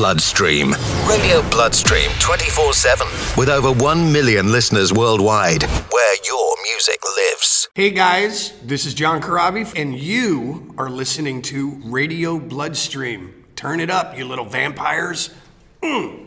Bloodstream. Radio Bloodstream 24/7. With over 1 million listeners worldwide. Where your music lives. Hey guys, this is John Corabi, and you are listening to Radio Bloodstream. Turn it up, you little vampires.